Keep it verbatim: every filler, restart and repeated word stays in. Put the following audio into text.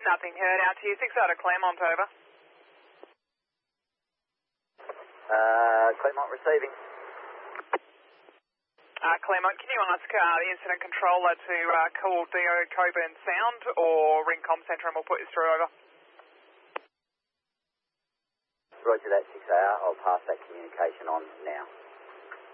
Nothing heard out to you. six out of Claremont, over. Uh, Claremont receiving. Uh, Claremont, can you ask uh, the incident controller to uh, call D O Coburn Sound or ring Com Centre and we'll put this through, over. Roger that, six A R. I'll pass that communication on now.